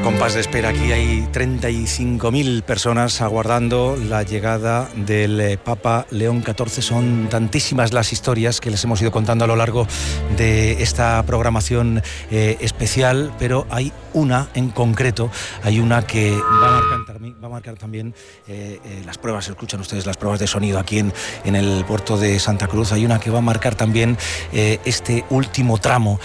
compás de espera. Aquí hay 35.000 personas aguardando la llegada del Papa León XIV. Son tantísimas las historias que les hemos ido contando a lo largo de esta programación especial, pero hay una en concreto, hay una que va a marcar también las pruebas. Escuchan ustedes las pruebas de sonido aquí en el puerto de Santa Cruz. Hay una que va a marcar también este último tramo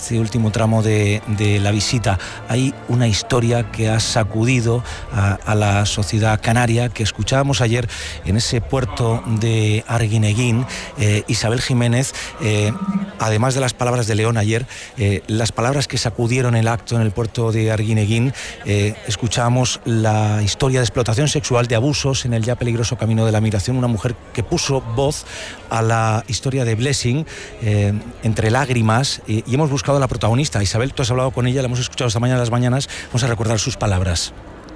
de la visita. Hay una historia que ha sacudido a la sociedad canaria, que escuchábamos ayer en ese puerto de Arguineguín. Isabel Jiménez, además de las palabras de León ayer, las palabras que sacudieron el acto en el puerto de Arguineguín, escuchábamos la historia de explotación sexual, de abusos en el ya peligroso camino de la migración. Una mujer que puso voz a la historia de Blessing entre lágrimas, y hemos buscado a la protagonista. Isabel, tú has hablado con ella, la hemos escuchado esta mañana en las mañanas. Vamos a recordar sus palabras.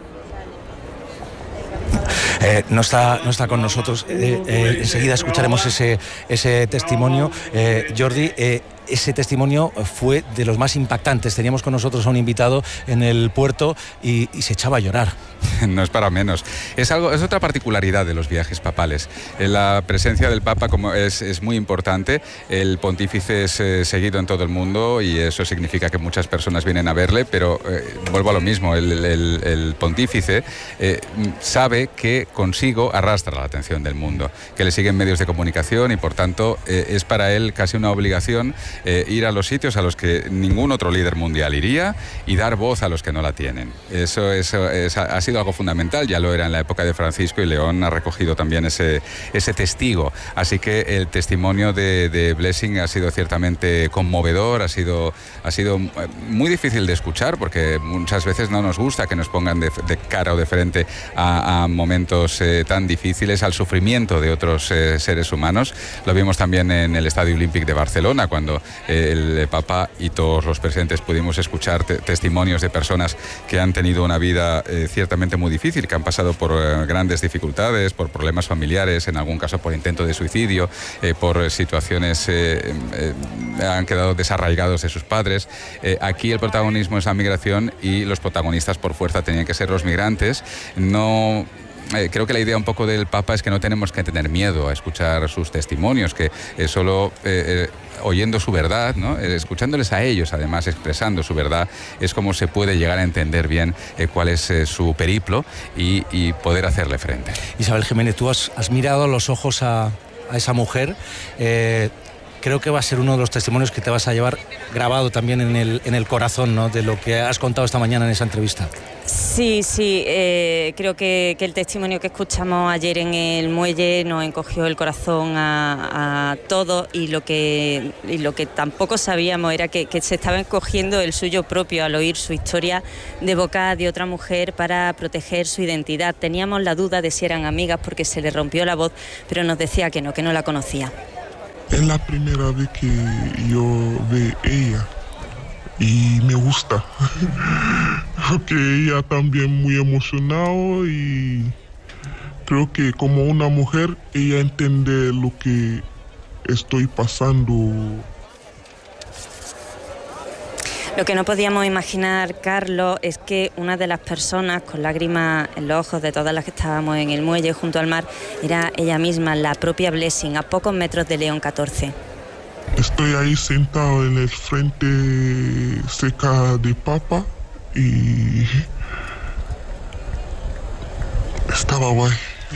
No está con nosotros. Enseguida escucharemos ese testimonio. Jordi, ese testimonio fue de los más impactantes. Teníamos con nosotros a un invitado en el puerto y se echaba a llorar. No es para menos. Es otra particularidad de los viajes papales. La presencia del Papa es muy importante. El pontífice es seguido en todo el mundo y eso significa que muchas personas vienen a verle, pero vuelvo a lo mismo. El pontífice sabe que consigo arrastra la atención del mundo, que le siguen medios de comunicación y por tanto es para él casi una obligación ir a los sitios a los que ningún otro líder mundial iría y dar voz a los que no la tienen. Eso ha sido algo fundamental, ya lo era en la época de Francisco, y León ha recogido también ese testigo. Así que el testimonio de Blessing ha sido ciertamente conmovedor, ha sido muy difícil de escuchar, porque muchas veces no nos gusta que nos pongan de cara o de frente a momentos tan difíciles, al sufrimiento de otros seres humanos. Lo vimos también en el Estadio Olímpic de Barcelona, cuando el Papa y todos los presentes pudimos escuchar testimonios de personas que han tenido una vida ciertamente muy difícil, que han pasado por grandes dificultades, por problemas familiares, en algún caso por intento de suicidio, por situaciones, han quedado desarraigados de sus padres. Aquí el protagonismo es la migración y los protagonistas por fuerza tenían que ser los migrantes. Creo que la idea un poco del Papa es que no tenemos que tener miedo a escuchar sus testimonios, que solo oyendo su verdad, ¿no? Escuchándoles a ellos, además expresando su verdad, es como se puede llegar a entender bien cuál es su periplo y poder hacerle frente. Isabel Jiménez, tú has mirado a los ojos a esa mujer. Creo que va a ser uno de los testimonios que te vas a llevar grabado también en el corazón, ¿no?, de lo que has contado esta mañana en esa entrevista. Sí, creo que el testimonio que escuchamos ayer en el muelle nos encogió el corazón a todos, y lo que tampoco sabíamos era que se estaba encogiendo el suyo propio al oír su historia de boca de otra mujer para proteger su identidad. Teníamos la duda de si eran amigas porque se le rompió la voz, pero nos decía que no la conocía. Es la primera vez que yo veo a ella y me gusta, porque ella también muy emocionada y creo que como una mujer ella entiende lo que estoy pasando. Lo que no podíamos imaginar, Carlos, es que una de las personas con lágrimas en los ojos de todas las que estábamos en el muelle junto al mar era ella misma, la propia Blessing, a pocos metros de León XIV. Estoy ahí sentado en el frente cerca de Papa y estaba guay.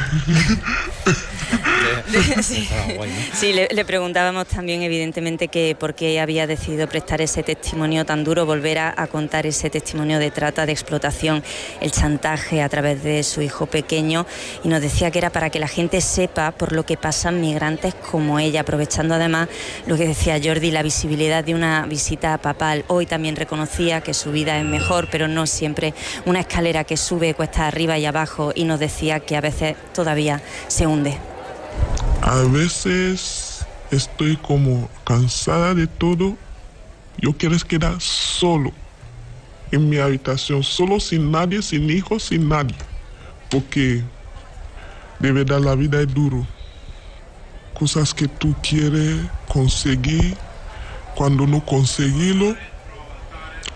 Sí, le preguntábamos también evidentemente que por qué había decidido prestar ese testimonio tan duro, volver a contar ese testimonio de trata, de explotación, el chantaje a través de su hijo pequeño, y nos decía que era para que la gente sepa por lo que pasan migrantes como ella, aprovechando además lo que decía Jordi, la visibilidad de una visita papal. Hoy también reconocía que su vida es mejor, pero no siempre una escalera que sube cuesta arriba y abajo, y nos decía que a veces todavía se hunde. A veces estoy como cansada de todo. Yo quiero quedar solo en mi habitación, solo, sin nadie, sin hijos, sin nadie, porque de verdad la vida es duro. Cosas que tú quieres conseguir, cuando no conseguirlo,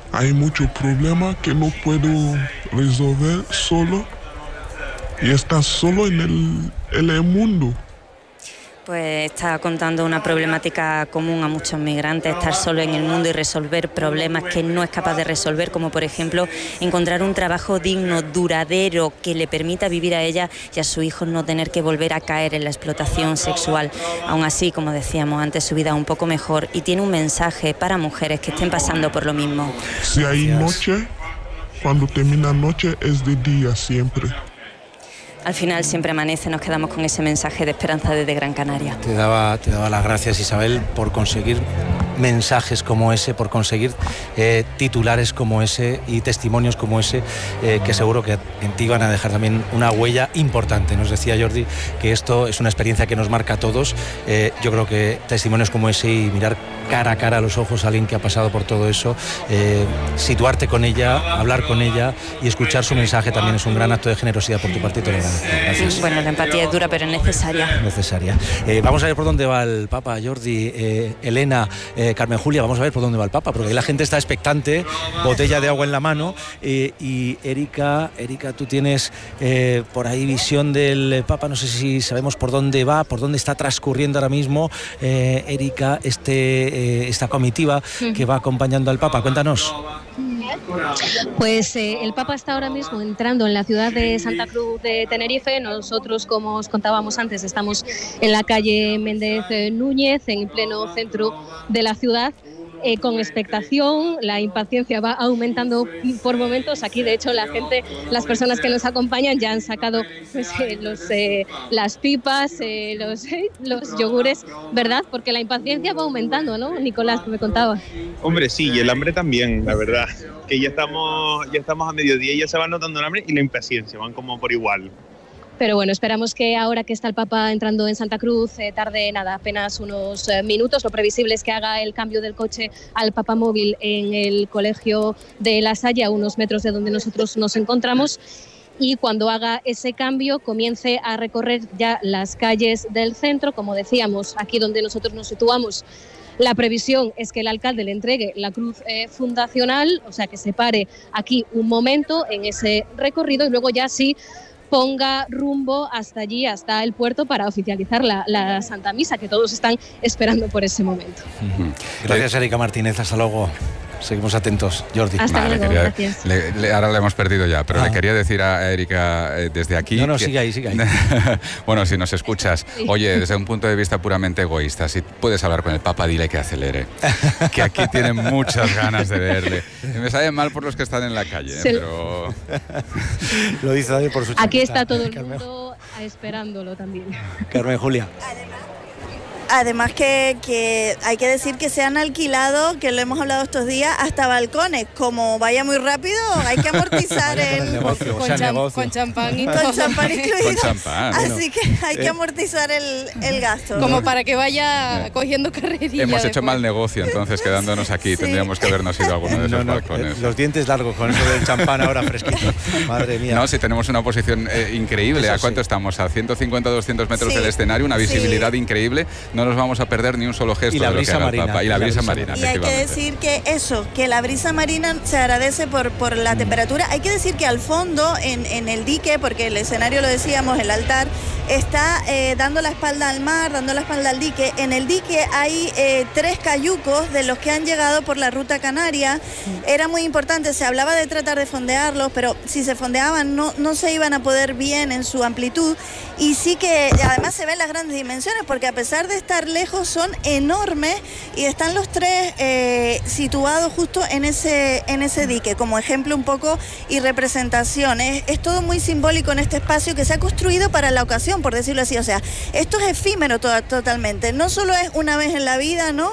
Hay muchos problemas que no puedo resolver solo y estar solo en el mundo. Pues está contando una problemática común a muchos migrantes, estar solo en el mundo y resolver problemas que no es capaz de resolver, como por ejemplo encontrar un trabajo digno, duradero, que le permita vivir a ella y a sus hijos no tener que volver a caer en la explotación sexual. Aún así, como decíamos antes, su vida es un poco mejor y tiene un mensaje para mujeres que estén pasando por lo mismo. Si hay noche, cuando termina noche es de día siempre. Al final siempre amanece, nos quedamos con ese mensaje de esperanza desde Gran Canaria. Te daba las gracias, Isabel, por conseguir mensajes como ese, por conseguir titulares como ese y testimonios como ese, que seguro que en ti van a dejar también una huella importante. Nos decía Jordi que esto es una experiencia que nos marca a todos. Yo creo que testimonios como ese y mirar cara a cara a los ojos a alguien que ha pasado por todo eso, situarte con ella, hablar con ella y escuchar su mensaje también es un gran acto de generosidad por tu parte. Te lo agradezco. Gracias. Bueno, la empatía es dura, pero es necesaria. Vamos a ver por dónde va el Papa, Jordi, Elena, Carmen Julia, vamos a ver por dónde va el Papa, porque la gente está expectante, botella de agua en la mano, y Erika, tú tienes por ahí visión del Papa, no sé si sabemos por dónde va, por dónde está transcurriendo ahora mismo, Erika, esta comitiva que va acompañando al Papa. Cuéntanos. Pues el Papa está ahora mismo entrando en la ciudad de Santa Cruz de Tenerife. Nosotros, como os contábamos antes, estamos en la calle Méndez Núñez, en pleno centro de la ciudad. Con expectación, la impaciencia va aumentando por momentos. Aquí, de hecho, la gente, las personas que nos acompañan ya han sacado pues, las pipas, los yogures, ¿verdad? Porque la impaciencia va aumentando, ¿no? Nicolás, que me contaba. Hombre, sí, y el hambre también, la verdad. Que ya estamos a mediodía y ya se va notando el hambre y la impaciencia, van como por igual. Pero bueno, esperamos que ahora que está el Papa entrando en Santa Cruz, tarde nada, apenas unos minutos. Lo previsible es que haga el cambio del coche al papamóvil en el Colegio de La Salle, a unos metros de donde nosotros nos encontramos. Y cuando haga ese cambio, comience a recorrer ya las calles del centro. Como decíamos, aquí donde nosotros nos situamos, la previsión es que el alcalde le entregue la cruz fundacional, o sea, que se pare aquí un momento en ese recorrido y luego ya sí ponga rumbo hasta allí, hasta el puerto, para oficializar la Santa Misa, que todos están esperando por ese momento. Gracias, Erika Martínez, hasta luego. Seguimos atentos, Jordi. Hasta luego, gracias. Ahora le hemos perdido ya, pero le quería decir a Erika desde aquí... No, sigue ahí. Bueno, si nos escuchas, oye, desde un punto de vista puramente egoísta, si puedes hablar con el Papa, dile que acelere, que aquí tiene muchas ganas de verle. Me sabe mal por los que están en la calle, pero... Lo dice también por su chica. Aquí está todo el mundo esperándolo también. Carmen Julia. Además que hay que decir que se han alquilado, que lo hemos hablado estos días, hasta balcones. Como vaya muy rápido, hay que amortizar con champán y todo. Con champán incluido. Con champán. Así que hay que amortizar el gasto. Como para que vaya cogiendo carrerilla. Hemos hecho después. mal negocio entonces quedándonos aquí. Sí. Tendríamos que habernos ido a alguno de esos balcones. Los dientes largos con eso del champán ahora fresquito. Madre mía. No, si tenemos una posición increíble. ¿A cuánto estamos? A 150, 200 metros del escenario, una visibilidad increíble. No nos vamos a perder ni un solo gesto de lo que haga el Papa. Y la brisa marina, y hay que decir que la brisa marina se agradece por la temperatura. Hay que decir que al fondo, en el dique, porque el escenario, lo decíamos, el altar, está dando la espalda al mar, dando la espalda al dique. En el dique hay 3 cayucos de los que han llegado por la ruta canaria. Era muy importante, se hablaba de tratar de fondearlos, pero si se fondeaban no se iban a poder bien en su amplitud. Y sí que además se ven las grandes dimensiones, porque a pesar de estar lejos son enormes y están los 3 situados justo en ese dique, como ejemplo un poco y representación. Es todo muy simbólico en este espacio que se ha construido para la ocasión, por decirlo así. O sea, esto es efímero totalmente. No solo es una vez en la vida, ¿no?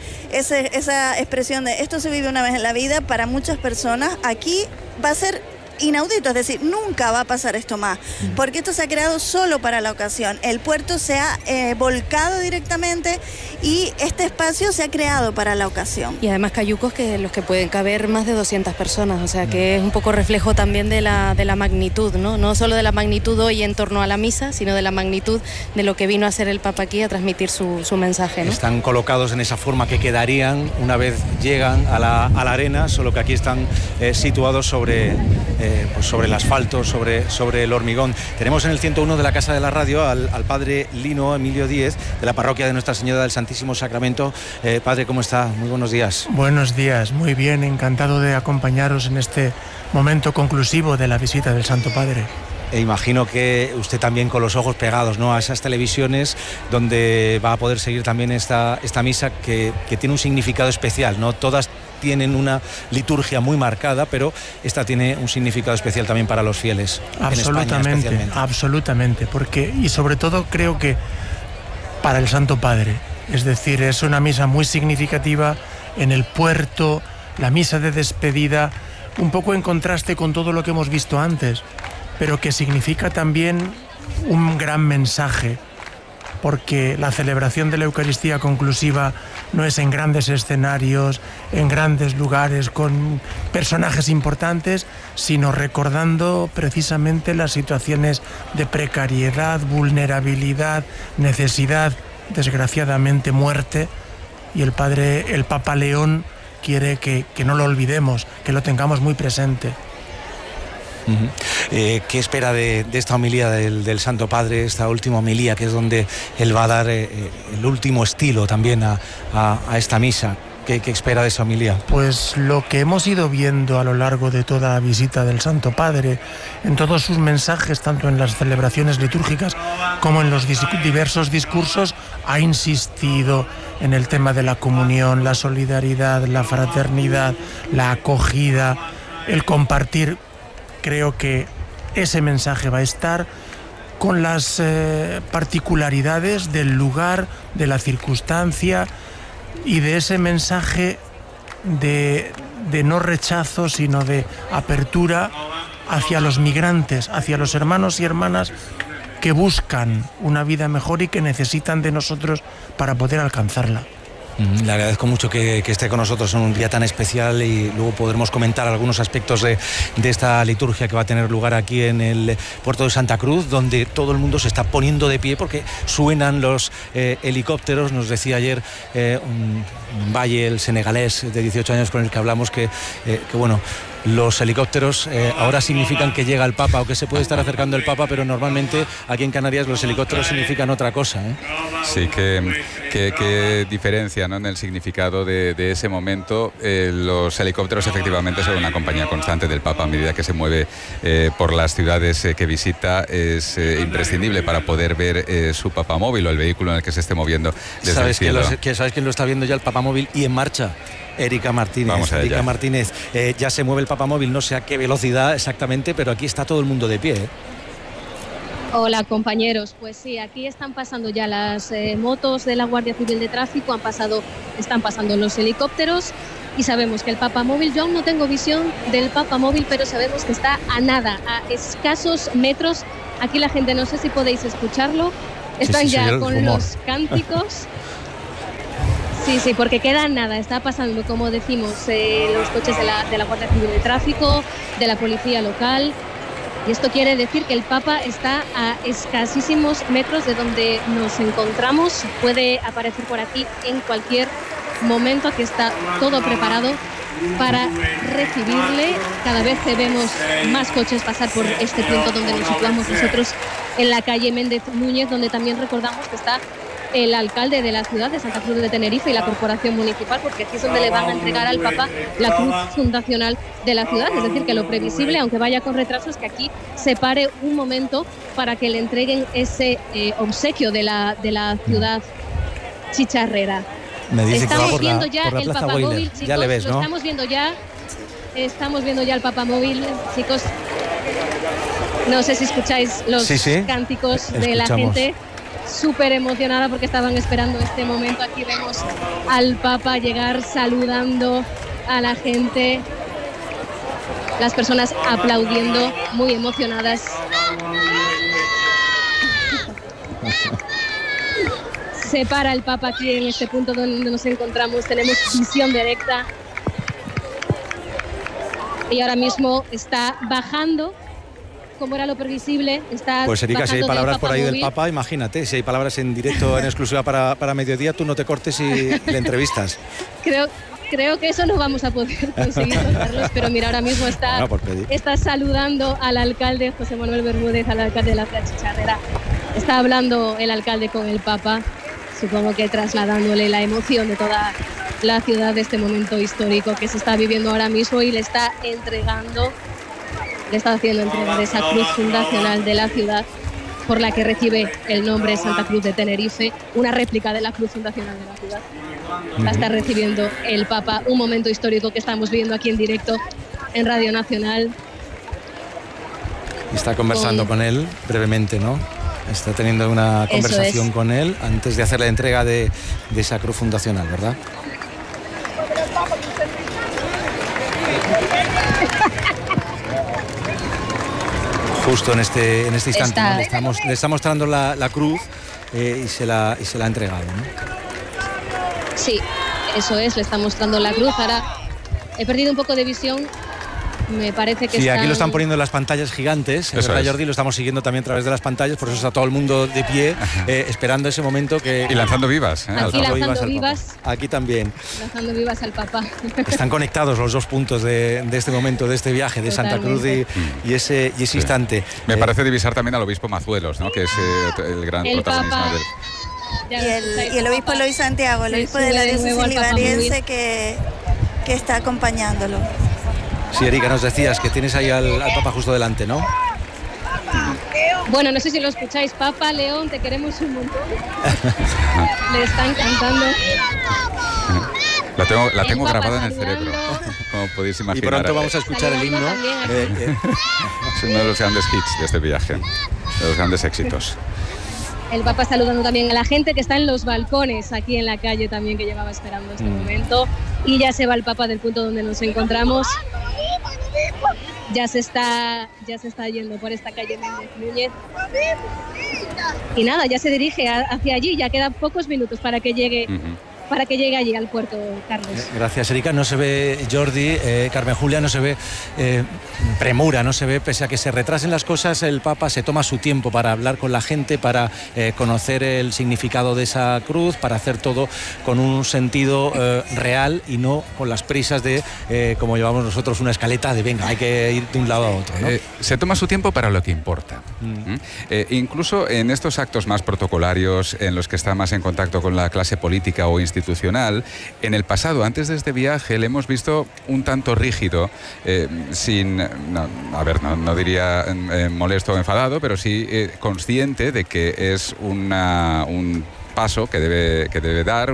Esa expresión de esto se vive una vez en la vida, para muchas personas aquí va a ser inaudito, es decir, nunca va a pasar esto más, porque esto se ha creado solo para la ocasión. El puerto se ha volcado directamente y este espacio se ha creado para la ocasión. Y además cayucos que los que pueden caber más de 200 personas, o sea que es un poco reflejo también de la magnitud, ¿no? No solo de la magnitud hoy en torno a la misa, sino de la magnitud de lo que vino a hacer el Papa aquí a transmitir su mensaje, ¿no? Están colocados en esa forma que quedarían una vez llegan a la arena, solo que aquí están situados sobre el asfalto, sobre el hormigón. Tenemos en el 101 de la Casa de la Radio al padre Lino Emilio Díez, de la parroquia de Nuestra Señora del Santísimo Sacramento. Padre, ¿cómo está? Muy buenos días. Buenos días, muy bien, encantado de acompañaros en este momento conclusivo de la visita del Santo Padre. E imagino que usted también con los ojos pegados, ¿no?, a esas televisiones donde va a poder seguir también esta misa que tiene un significado especial, ¿no? Todas tienen una liturgia muy marcada, pero esta tiene un significado especial también para los fieles. Absolutamente, en España, absolutamente, porque y sobre todo creo que para el Santo Padre, es decir, es una misa muy significativa en el puerto, la misa de despedida, un poco en contraste con todo lo que hemos visto antes, pero que significa también un gran mensaje, porque la celebración de la Eucaristía conclusiva no es en grandes escenarios, en grandes lugares, con personajes importantes, sino recordando precisamente las situaciones de precariedad, vulnerabilidad, necesidad, desgraciadamente muerte, y el Papa León quiere que no lo olvidemos, que lo tengamos muy presente. ¿Qué espera de esta homilía del Santo Padre, esta última homilía, que es donde él va a dar el último estilo también a esta misa? ¿Qué espera de esa homilía? Pues lo que hemos ido viendo a lo largo de toda la visita del Santo Padre, en todos sus mensajes, tanto en las celebraciones litúrgicas como en los diversos discursos, ha insistido en el tema de la comunión, la solidaridad, la fraternidad, la acogida, el compartir. Creo que ese mensaje va a estar con las particularidades del lugar, de la circunstancia y de ese mensaje de no rechazo, sino de apertura hacia los migrantes, hacia los hermanos y hermanas que buscan una vida mejor y que necesitan de nosotros para poder alcanzarla. Le agradezco mucho que esté con nosotros en un día tan especial y luego podremos comentar algunos aspectos de esta liturgia que va a tener lugar aquí en el puerto de Santa Cruz, donde todo el mundo se está poniendo de pie porque suenan los helicópteros. Nos decía ayer un Valle, el senegalés de 18 años con el que hablamos, que bueno, los helicópteros ahora significan que llega el Papa o que se puede estar acercando el Papa, pero normalmente aquí en Canarias los helicópteros significan otra cosa, ¿eh? Sí, que diferencia, ¿no?, en el significado de ese momento. Los helicópteros efectivamente son una compañía constante del Papa a medida que se mueve por las ciudades que visita. Es imprescindible para poder ver su papamóvil o el vehículo en el que se esté moviendo desde el cielo. ¿Sabes quién lo está viendo ya, el papamóvil y en marcha? Erika Martínez. Erika Martínez, ya se mueve el papamóvil, no sé a qué velocidad exactamente, pero aquí está todo el mundo de pie, ¿eh? Hola compañeros, pues sí, aquí están pasando ya las motos de la Guardia Civil de Tráfico, están pasando los helicópteros y sabemos que el papamóvil, yo aún no tengo visión del papamóvil, pero sabemos que está a nada, a escasos metros. Aquí la gente, no sé si podéis escucharlo, están ya con los cánticos. Sí, porque queda nada, está pasando, como decimos, los coches de la Guardia Civil de Tráfico, de la Policía Local, y esto quiere decir que el Papa está a escasísimos metros de donde nos encontramos, puede aparecer por aquí en cualquier momento, aquí está todo preparado para recibirle. Cada vez vemos más coches pasar por este punto donde nos situamos nosotros, en la calle Méndez Núñez, donde también recordamos que está el alcalde de la ciudad de Santa Cruz de Tenerife y la corporación municipal, porque aquí es donde le van a entregar al Papa la cruz fundacional de la ciudad. Es decir, que lo previsible, aunque vaya con retraso, es que aquí se pare un momento para que le entreguen ese obsequio de la ciudad chicharrera. Me dice estamos que viendo ya el papamóvil, chicos, ya le ves, ¿no? Lo estamos viendo ya el papamóvil, chicos. No sé si escucháis los cánticos de la gente. Súper emocionada porque estaban esperando este momento. Aquí vemos al Papa llegar saludando a la gente. las personas aplaudiendo, muy emocionadas. Se para el Papa aquí en este punto donde nos encontramos, tenemos visión directa y ahora mismo está bajando, como era lo previsible. Pues Erika, si hay palabras por ahí del Papa, imagínate, si hay palabras en directo, en exclusiva para Mediodía, tú no te cortes y le entrevistas. Creo que eso no vamos a poder conseguir, Carlos, pero mira, ahora mismo está saludando al alcalde José Manuel Bermúdez, al alcalde de la Plaza Chicharrera. Está hablando el alcalde con el Papa, supongo que trasladándole la emoción de toda la ciudad de este momento histórico que se está viviendo ahora mismo, y le está haciendo entrega de esa cruz fundacional de la ciudad por la que recibe el nombre Santa Cruz de Tenerife, una réplica de la cruz fundacional de la ciudad. La está recibiendo el Papa, un momento histórico que estamos viendo aquí en directo en Radio Nacional. Está conversando con él brevemente, ¿no? Está teniendo una conversación con él antes de hacer la entrega de esa cruz fundacional, ¿verdad? Justo en este instante, ¿no? Le está mostrando la cruz y se la ha entregado, ¿no? Sí, eso es, le está mostrando la cruz. Ahora he perdido un poco de visión. Me parece que aquí lo están poniendo en las pantallas gigantes, Jordi, lo estamos siguiendo también a través de las pantallas, por eso está todo el mundo de pie, esperando ese momento y lanzando vivas. Aquí lanzando vivas. Aquí también. Lanzando vivas al Papa. Están conectados los dos puntos de este momento, de este viaje, de Santa Cruz y ese instante. Me parece divisar también al obispo Mazuelos, ¿no? Que es el gran protagonista y el obispo Luis Santiago, el obispo de la diócesis libaniense que está acompañándolo. Sí, Erika, nos decías que tienes ahí al Papa justo delante, ¿no? Bueno, no sé si lo escucháis. Papa León, te queremos un montón. Le están cantando. La tengo grabada en el cerebro, como podéis imaginar. Y pronto vamos a escuchar el himno. Es uno de los grandes hits de este viaje, de los grandes éxitos. El Papa saludando también a la gente que está en los balcones aquí en la calle también, que llevaba esperando este momento. Y ya se va el Papa del punto donde nos encontramos. Ya se está yendo por esta calle Méndez Núñez. Y nada, ya se dirige hacia allí. Ya quedan pocos minutos para que llegue. Para que llegue allí al puerto, Carlos. Gracias, Erika. No se ve, Jordi, Carmen Julia, no se ve premura, no se ve, pese a que se retrasen las cosas, el Papa se toma su tiempo para hablar con la gente, para conocer el significado de esa cruz, para hacer todo con un sentido real y no con las prisas de, como llevamos nosotros, una escaleta de venga, hay que ir de un lado a otro, ¿no? Se toma su tiempo para lo que importa. Incluso en estos actos más protocolarios, en los que está más en contacto con la clase política o institucional, en el pasado, antes de este viaje, le hemos visto un tanto rígido, no diría molesto o enfadado, pero sí consciente de que es un paso que debe dar,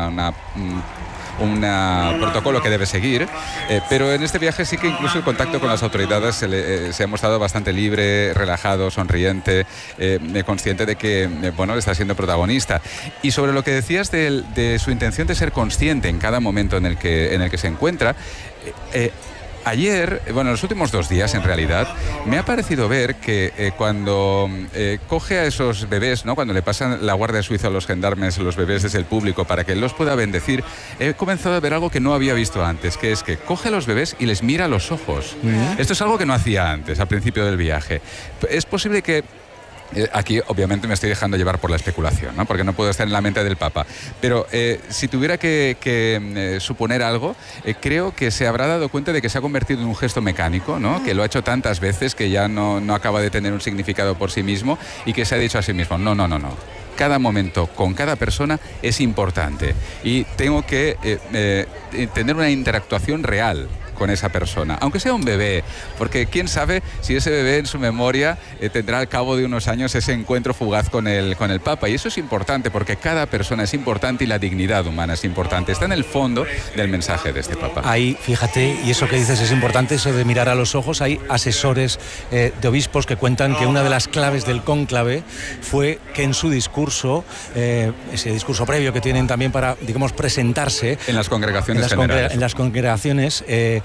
un protocolo que debe seguir, pero en este viaje sí que incluso el contacto con las autoridades se ha mostrado bastante libre, relajado, sonriente, consciente de que está siendo protagonista. Y sobre lo que decías de su intención de ser consciente en cada momento en el que se encuentra, ayer, los últimos 2 días en realidad, me ha parecido ver que cuando coge a esos bebés, ¿no? Cuando le pasan la Guardia Suiza a los gendarmes, los bebés desde el público, para que él los pueda bendecir, he comenzado a ver algo que no había visto antes, que es que coge a los bebés y les mira a los ojos. Esto es algo que no hacía antes, al principio del viaje. Es posible que aquí obviamente me estoy dejando llevar por la especulación, ¿no? Porque no puedo estar en la mente del Papa, pero si tuviera que suponer algo, creo que se habrá dado cuenta de que se ha convertido en un gesto mecánico, ¿no? Que lo ha hecho tantas veces que ya no acaba de tener un significado por sí mismo, y que se ha dicho a sí mismo, no. Cada momento con cada persona es importante y tengo que tener una interactuación real con esa persona, aunque sea un bebé, porque quién sabe si ese bebé en su memoria tendrá al cabo de unos años ese encuentro fugaz con el Papa, y eso es importante porque cada persona es importante y la dignidad humana es importante, está en el fondo del mensaje de este Papa. Ahí, fíjate, y eso que dices es importante, eso de mirar a los ojos. Hay asesores de obispos que cuentan que una de las claves del cónclave fue que en su discurso, ese discurso previo que tienen también para, digamos, presentarse en las congregaciones generales, en las congregaciones,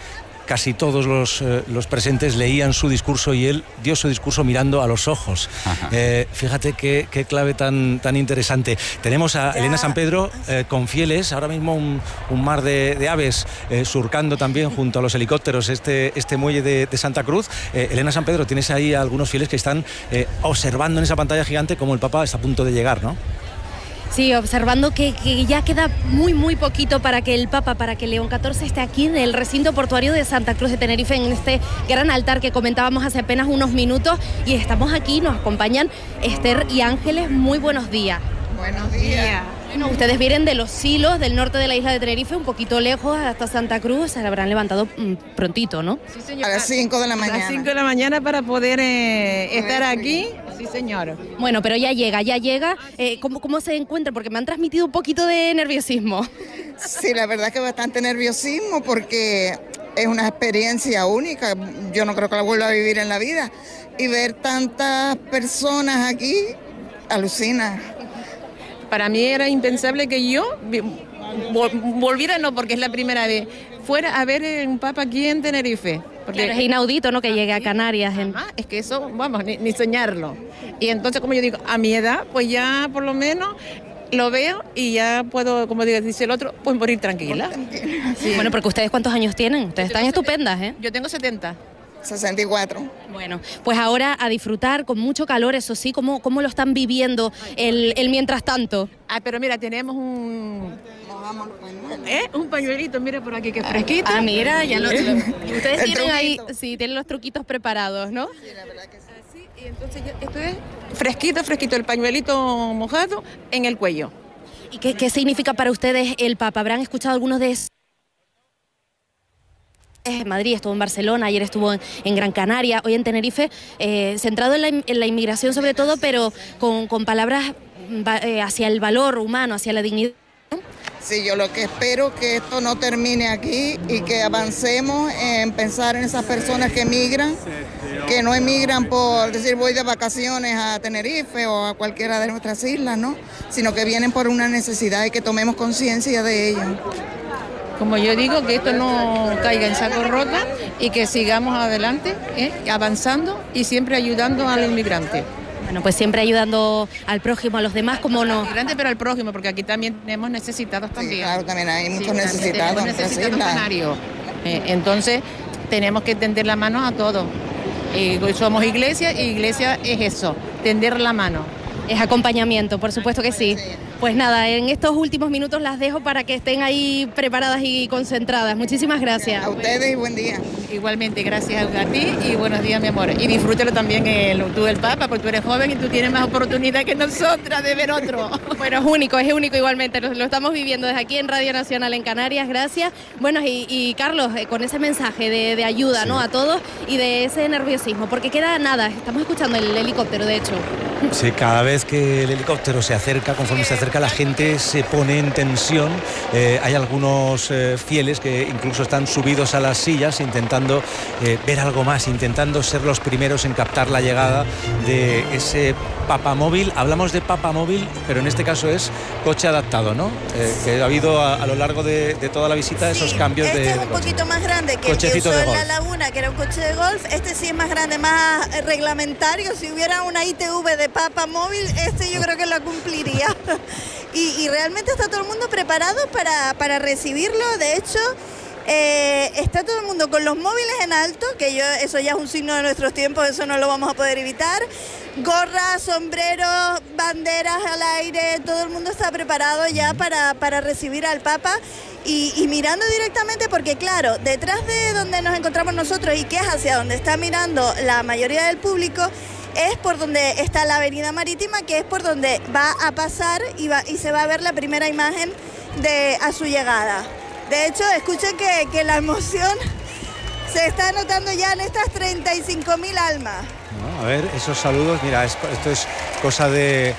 casi todos los presentes leían su discurso y él dio su discurso mirando a los ojos. Fíjate qué clave tan interesante. Tenemos a Elena San Pedro con fieles, ahora mismo un mar de aves surcando también junto a los helicópteros este muelle de Santa Cruz. Elena San Pedro, tienes ahí a algunos fieles que están observando en esa pantalla gigante cómo el Papa está a punto de llegar, ¿no? Sí, observando que ya queda muy poquito para que el Papa, para que León XIV esté aquí en el recinto portuario de Santa Cruz de Tenerife, en este gran altar que comentábamos hace apenas unos minutos. Y estamos aquí, nos acompañan Esther y Ángeles. Muy buenos días. Buenos días. Bueno, ustedes vienen de los Silos, del norte de la isla de Tenerife, un poquito lejos, hasta Santa Cruz. Se la habrán levantado prontito, ¿no? Sí, señor. A las 5 de la mañana. A las 5 de la mañana para poder estar aquí. Sí, señor. Bueno, pero ya llega. ¿Cómo se encuentra? Porque me han transmitido un poquito de nerviosismo. Sí, la verdad que bastante nerviosismo porque es una experiencia única. Yo no creo que la vuelva a vivir en la vida. Y ver tantas personas aquí, alucina. Para mí era impensable que yo volviera, no, porque es la primera vez, fuera a ver un Papa aquí en Tenerife. Porque claro, es inaudito, ¿no?, que llegue a Canarias. Es que eso, vamos, ni soñarlo. Y entonces, como yo digo, a mi edad, pues ya por lo menos lo veo y ya puedo, como dice el otro, pues morir tranquila. Sí. Bueno, porque ustedes, ¿cuántos años tienen? Ustedes están estupendas, ¿eh? Yo tengo 70. 64. Bueno, pues ahora a disfrutar con mucho calor, eso sí. ¿Cómo lo están viviendo el mientras tanto? Pero mira, tenemos un pañuelito, mira por aquí que es fresquito. Mira, ya ustedes tienen ahí, sí, tienen los truquitos preparados, ¿no? Sí, la verdad que sí. Y entonces esto es fresquito, el pañuelito mojado en el cuello. ¿Y qué significa para ustedes el Papa? ¿Habrán escuchado algunos de esos? En Madrid, estuvo en Barcelona, ayer estuvo en Gran Canaria, hoy en Tenerife, centrado en la inmigración sobre todo, pero con palabras hacia el valor humano, hacia la dignidad. Sí, yo lo que espero es que esto no termine aquí y que avancemos en pensar en esas personas que emigran, que no emigran por decir voy de vacaciones a Tenerife o a cualquiera de nuestras islas, ¿no? Sino que vienen por una necesidad y que tomemos conciencia de ello. Como yo digo, que esto no caiga en saco roto y que sigamos adelante, avanzando y siempre ayudando al inmigrante. Bueno, pues siempre ayudando al prójimo, a los demás, como no. Al inmigrante, pero al prójimo, porque aquí también tenemos necesitados también. Sí, claro, también hay muchos necesitados. Entonces, tenemos que tender la mano a todos. Somos iglesia y iglesia es eso, tender la mano. Es acompañamiento, por supuesto que sí. Pues nada, en estos últimos minutos las dejo para que estén ahí preparadas y concentradas. Muchísimas gracias. A ustedes y buen día. Igualmente, gracias a ti y buenos días, mi amor. Y disfrútelo también tú el Papa, porque tú eres joven y tú tienes más oportunidad que nosotras de ver otro. Bueno, es único igualmente. Lo estamos viviendo desde aquí en Radio Nacional en Canarias. Gracias. Bueno, y Carlos, con ese mensaje de ayuda, sí, ¿no?, a todos y de ese nerviosismo, porque queda nada. Estamos escuchando el helicóptero, de hecho. Sí, cada vez que el helicóptero se acerca, conforme se acerca, la gente se pone en tensión. Hay algunos fieles que incluso están subidos a las sillas intentando ver algo más, intentando ser los primeros en captar la llegada de ese papamóvil. Hablamos de papamóvil, pero en este caso es coche adaptado, ¿no? Que ha habido a lo largo de toda la visita esos cambios de es un poquito más grande que el que usó en La Laguna, que era un coche de golf. Este sí es más grande, más reglamentario. Si hubiera una ITV de papamóvil, yo creo que lo cumpliría. Y realmente está todo el mundo preparado para recibirlo. De hecho, está todo el mundo con los móviles en alto, que eso ya es un signo de nuestros tiempos, eso no lo vamos a poder evitar. Gorras, sombreros, banderas al aire, todo el mundo está preparado ya para recibir al Papa y mirando directamente, porque claro, detrás de donde nos encontramos nosotros y que es hacia donde está mirando la mayoría del público, es por donde está la avenida marítima, que es por donde va a pasar y se va a ver la primera imagen a su llegada. De hecho, escuchen que la emoción se está notando ya en estas 35.000 almas. A ver, esos saludos, mira, esto es cosa de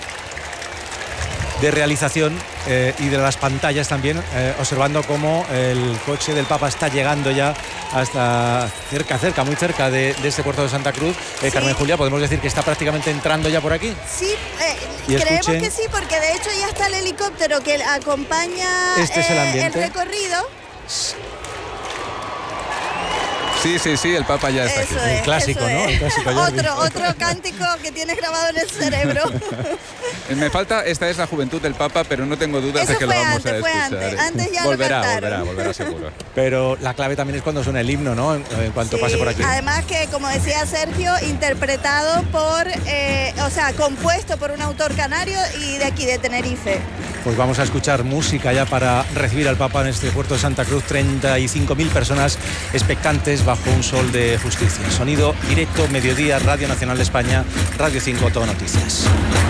realización y de las pantallas también, observando cómo el coche del Papa está llegando ya hasta muy cerca de este puerto de Santa Cruz. Sí. Carmen Julia, ¿podemos decir que está prácticamente entrando ya por aquí? Sí, creemos que sí, porque de hecho ya está el helicóptero que acompaña el recorrido. Sí, el Papa ya está aquí. El clásico, ¿no? El clásico otro cántico que tienes grabado en el cerebro. Me falta, esta es la juventud del Papa, pero no tengo dudas de que lo vamos a escuchar. Antes ya volverá seguro. Pero la clave también es cuando suena el himno, ¿no? En cuanto pase por aquí. Además que, como decía Sergio, interpretado por, compuesto por un autor canario y de aquí, de Tenerife. Pues vamos a escuchar música ya para recibir al Papa en este puerto de Santa Cruz. 35.000 personas expectantes bajo un sol de justicia. Sonido directo, mediodía, Radio Nacional de España, Radio 5, Todo Noticias.